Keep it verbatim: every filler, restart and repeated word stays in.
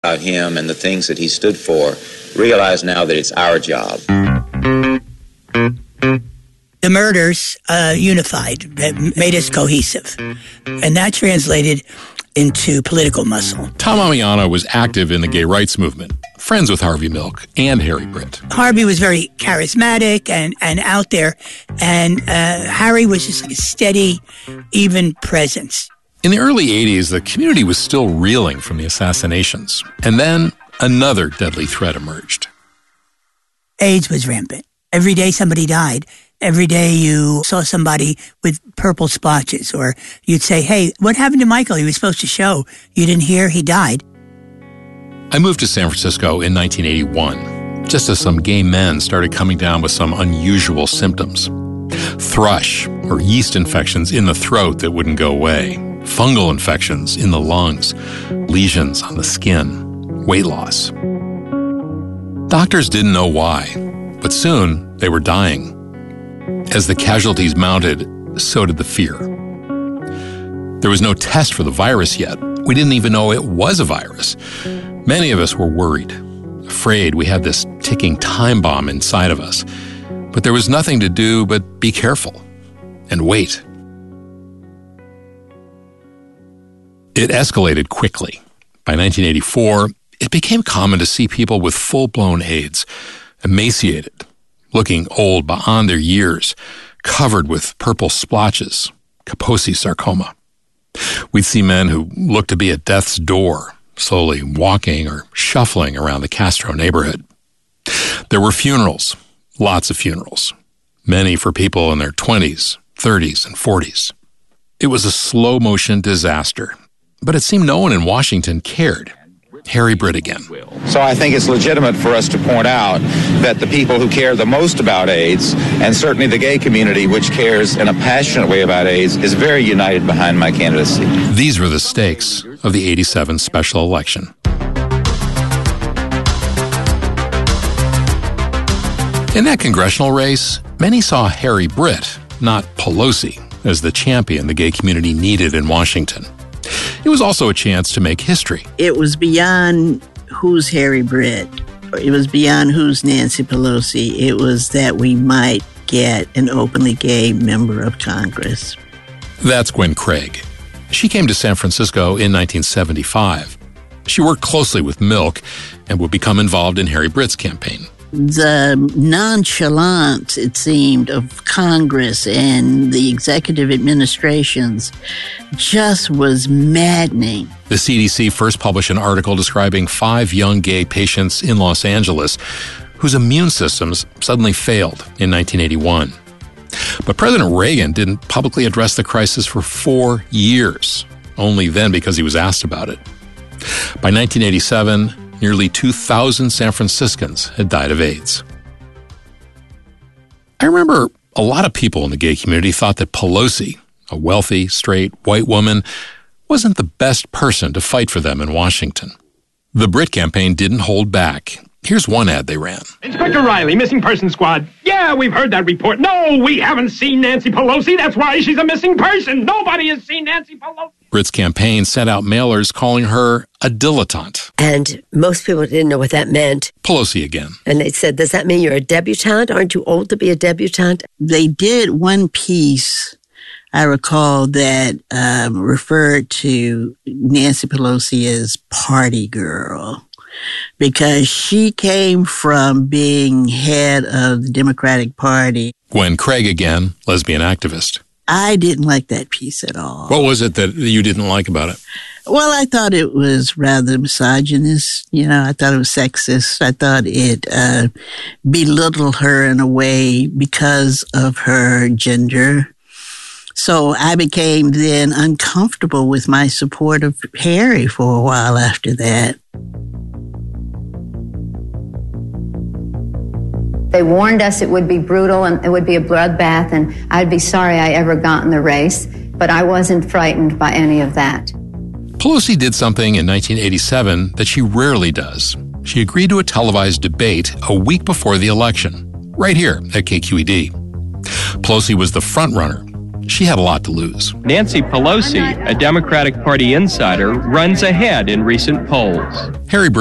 about him and the things that he stood for, realize now that it's our job. The murders uh, unified, made us cohesive, and that translated into political muscle. Tom Ammiano was active in the gay rights movement, friends with Harvey Milk and Harry Britt. Harvey was very charismatic and, and out there, and uh, Harry was just like a steady, even presence. In the early eighties, the community was still reeling from the assassinations, and then another deadly threat emerged. AIDS was rampant. Every day somebody died. Every day you saw somebody with purple splotches, or you'd say, hey, what happened to Michael? He was supposed to show. You didn't hear? He died. I moved to San Francisco in nineteen eighty-one, just as some gay men started coming down with some unusual symptoms. Thrush, or yeast infections in the throat that wouldn't go away, fungal infections in the lungs, lesions on the skin, weight loss. Doctors didn't know why, but soon they were dying. As the casualties mounted, so did the fear. There was no test for the virus yet. We didn't even know it was a virus. Many of us were worried, afraid we had this ticking time bomb inside of us. But there was nothing to do but be careful and wait. It escalated quickly. By nineteen eighty-four, it became common to see people with full-blown AIDS, emaciated, looking old beyond their years, covered with purple splotches, Kaposi sarcoma. We'd see men who looked to be at death's door, slowly walking or shuffling around the Castro neighborhood. There were funerals, lots of funerals, many for people in their twenties, thirties, and forties. It was a slow-motion disaster, but it seemed no one in Washington cared. Harry Britt again. So I think it's legitimate for us to point out that the people who care the most about AIDS, and certainly the gay community, which cares in a passionate way about AIDS, is very united behind my candidacy. These were the stakes of the eighty-seven special election. In that congressional race, many saw Harry Britt, not Pelosi, as the champion the gay community needed in Washington. It was also a chance to make history. It was beyond who's Harry Britt. It was beyond who's Nancy Pelosi. It was that we might get an openly gay member of Congress. That's Gwen Craig. She came to San Francisco in nineteen seventy-five. She worked closely with Milk and would become involved in Harry Britt's campaign. The nonchalance, it seemed, of Congress and the executive administrations just was maddening. The C D C first published an article describing five young gay patients in Los Angeles whose immune systems suddenly failed in nineteen eighty-one. But President Reagan didn't publicly address the crisis for four years, only then because he was asked about it. By nineteen eighty-seven, nearly two thousand San Franciscans had died of AIDS. I remember a lot of people in the gay community thought that Pelosi, a wealthy, straight, white woman, wasn't the best person to fight for them in Washington. The Britt campaign didn't hold back. Here's one ad they ran. Inspector Riley, Missing Persons Squad. Yeah, we've heard that report. No, we haven't seen Nancy Pelosi. That's why she's a missing person. Nobody has seen Nancy Pelosi. Britt's campaign sent out mailers calling her a dilettante. And most people didn't know what that meant. Pelosi again. And they said, does that mean you're a debutante? Aren't you old to be a debutante? They did one piece, I recall, that um, referred to Nancy Pelosi as party girl, because she came from being head of the Democratic Party. Gwen Craig again, lesbian activist. I didn't like that piece at all. What was it that you didn't like about it? Well, I thought it was rather misogynist. You know, I thought it was sexist. I thought it uh, belittled her in a way because of her gender. So I became then uncomfortable with my support of Harry for a while after that. They warned us it would be brutal and it would be a bloodbath, and I'd be sorry I ever got in the race, but I wasn't frightened by any of that. Pelosi did something in nineteen eighty-seven that she rarely does. She agreed to a televised debate a week before the election, right here at K Q E D. Pelosi was the front runner. She had a lot to lose. Nancy Pelosi, a Democratic Party insider, runs ahead in recent polls. Harry